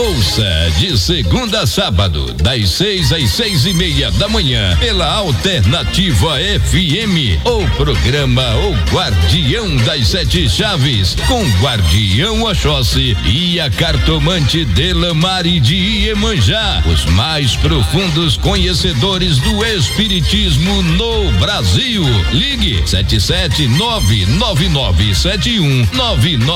Ouça de segunda a sábado, das 6 às 6:30 da manhã, pela Alternativa FM, o programa O Guardião das Sete Chaves, com Guardião Oxóssi e a cartomante Delamare de Iemanjá, os mais profundos conhecedores do espiritismo no Brasil. Ligue 779997199